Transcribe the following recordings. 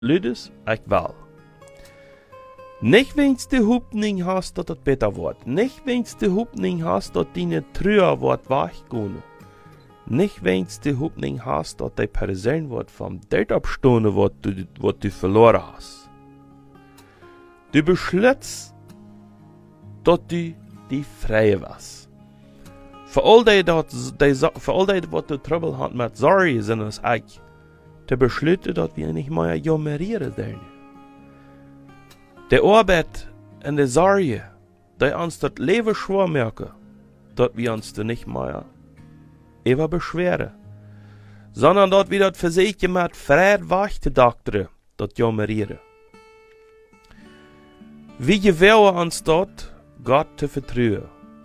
Lüdes, ich will. Nicht wenn's die Hoffnung hast, dass das besser wird. Nicht wenn's die Hoffnung hast, dass deine Trüher wird weichgehen. Nicht wenn's die Hoffnung hast, dass die Person wird vom Date abstoßen, was du verloren hast. Du beschließt, dass du die Freie warst. Für all die, was du Trouble hat mit Sorge, sind es ich. Te beschließen, dass wir nicht mehr jammerieren sollen. Die Arbeit und die Sorge, die uns das Leben schwer merken, dass wir uns da nicht mehr über beschweren, sondern dass wir das versuchen mit Frieden wegzudaktern, das jammerieren. Wie gewähren uns dort, Gott zu vertrauen?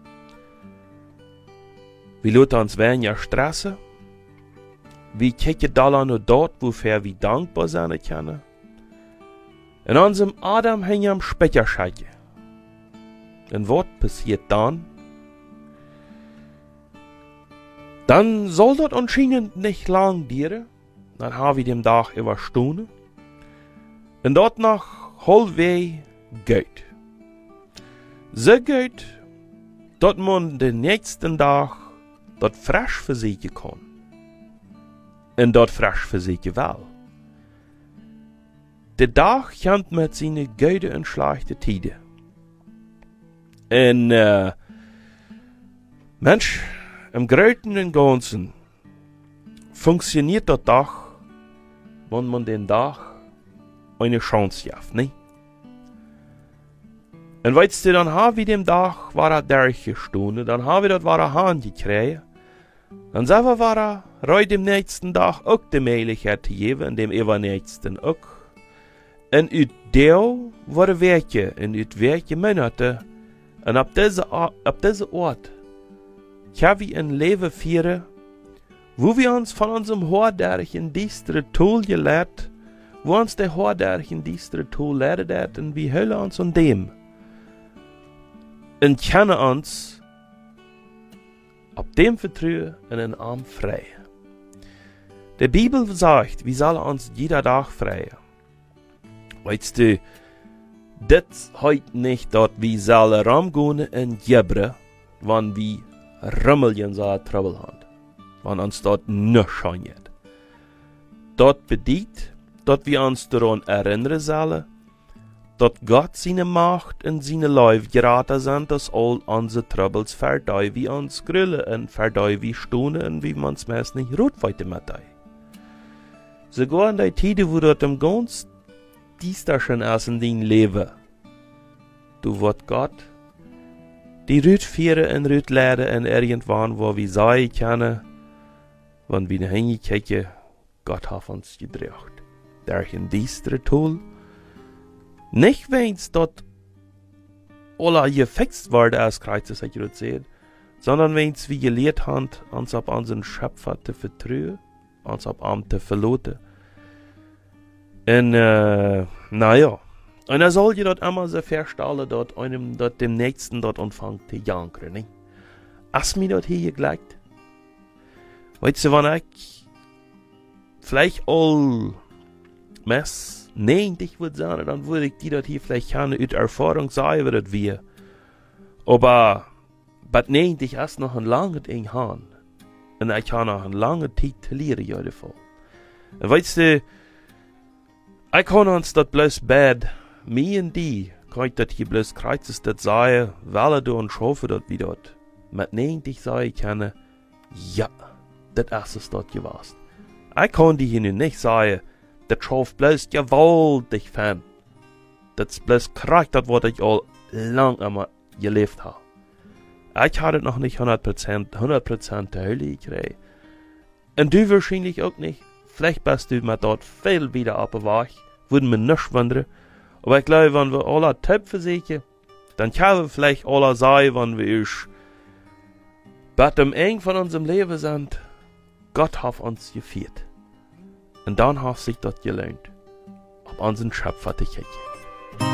Wir lassen uns weniger stressen. Wir kicken da nur dort, wofür wir dankbar sein können. In unserem Adam hängen am Speicherscheide. Und was passiert dann? Dann soll das anscheinend nicht lang dauern. Dann haben wir den Tag überstanden. Und dort noch hol wir Geld. So gut, dass man den nächsten Tag dort frisch versichern kann. Und dort frisch versichern will. Der Tag kommt mit seinen guten und schlechten Tiden. Und, Mensch, im Großen und Ganzen funktioniert der Tag, wenn man den Tag eine Chance gibt, ne? Und weißt du, dann haben wir dem Tag war durchgestanden, dann haben wir das war Hand gekriegt. Dann selber war heute dem nächsten Tag auch die Möglichkeit zu geben, und dem übernächsten auch. Und uit der war Werke, und uit Werke Monate, und ab diese Ort, können wir ein Leben führen, wo wir uns von unserem Horderchen diestre Tool gelehrt, wo uns der Horderchen diestre Tool lehrt hat, und wir hüllen uns an dem. Und können uns ab dem Vertrauen in den Arm frei. Die Bibel sagt, wir sollen uns jeder Tag freien. Weißt du, das heißt nicht, dass wir sollen rumgehen und jabbern, wenn wir Rummeln so Trouble haben. Wenn uns dort nicht scheint. Dort bedeutet, dass wir uns daran erinnern sollen, dass Gott seine Macht und seine Leib geraten sind, dass all unsere Troubles verdei wie uns grüllen und verdei wie stohnen und wie man's meist nicht rot weiter mit dei. Sogar in der Tide, wo dort im ganz dies schon erst in dein Leben, du wird Gott die Rüt führen und Rüt lehren und irgendwann, wo wir sein können, wenn wir hingekeken, Gott hat uns gedreht. Durch ein diestre Tool, nicht wenn's dort alle gefixt wurde als Kreuzes, ich würde sagen, sondern wenn's wie gelehrt haben, uns auf unseren Schöpfer zu vertrauen, uns auf ihn zu verlassen. Und, naja. Und er soll ja dort immer so feststellen, dort einem, dort dem Nächsten dort anfangen zu jankern, ne? Hast mir dort hier geglaubt? Weißt du, wenn ich vielleicht all Mess, nein, ich würde sagen, dann würde ich die dort hier vielleicht keine Erfahrung sagen, wie das wir. Aber, nein, ich erst noch ein langes Ding haben. Und ich habe noch eine lange Zeit zu lernen, ja, davon. Und weißt du, ich kann uns das bloß bad, mir und die, kann ich das hier bloß kreuzes das sagen, weil du und hoffe, dass wir dort mit nein, ich sagen kann, ja, das ist es dort gewesen. Ich kann die hier nicht sagen, das schafft bloß gewaltig fan. Das ist bloß Kraft, das was ich all lang einmal gelebt habe. Ich hatte noch nicht 100% der Hölle gekriegt. Und du wahrscheinlich auch nicht. Vielleicht bist du mir dort viel wieder abgewach. Würden mir nicht wundern. Aber ich glaube, wenn wir alle Töpfe sehen, dann können wir vielleicht alle sagen, wenn wir bei dem Ende von unserem Leben sind, Gott hat uns geführt. Und dann hat sich das gelernt, auf unseren Schöpfer zu kicken.